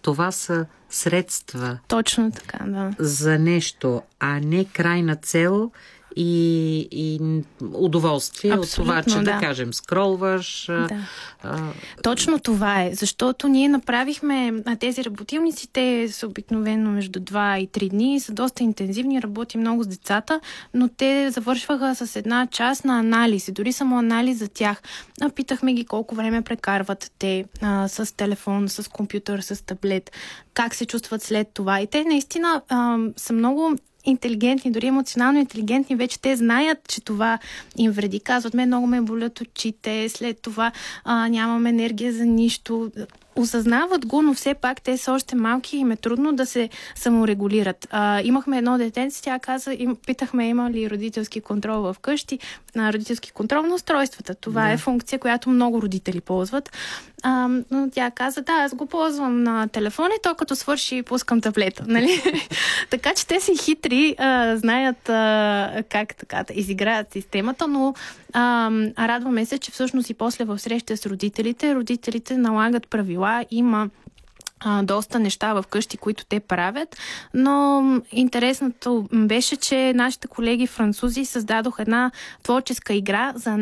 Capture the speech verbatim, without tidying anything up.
това са средства. Точно така, да. За нещо, а не крайна цел и, и удоволствие. Абсолютно, от това, че да. да кажем, скролваш. Да. А... Точно това е, защото ние направихме тези работилници, те са обикновено между два и три дни, са доста интензивни, работим много с децата, но те завършваха с една част на анализ и дори само анализ за тях. А, питахме ги колко време прекарват те а, с телефон, с компютър, с таблет, как се чувстват след това. И те наистина а, са много интелигентни, дори емоционално интелигентни, вече те знаят, че това им вреди. Казват, мен много ме болят очите, след това а, нямам енергия за нищо. Осъзнават го, но все пак те са още малки и им е трудно да се саморегулират. А, имахме едно детенце, тя каза, им, питахме има ли родителски контрол в къщи, на родителски контрол на устройствата. Това да. е функция, която много родители ползват. А, но тя каза, да, аз го ползвам на телефона и то като свърши пускам таблета. Нали? Така че те си хитри, а, знаят а, как така да изиграят системата, но а, радваме се, че всъщност и после в среща с родителите, родителите налагат правила. Има а, доста неща в къщи, които те правят, но интересното беше, че нашите колеги французи създадоха една творческа игра за